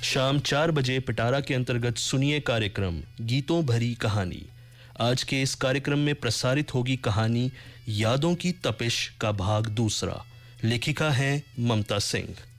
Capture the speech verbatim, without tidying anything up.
शाम चार बजे पिटारा के अंतर्गत सुनिए कार्यक्रम गीतों भरी कहानी। आज के इस कार्यक्रम में प्रसारित होगी कहानी यादों की तपिश का भाग दूसरा। लेखिका हैं ममता सिंह।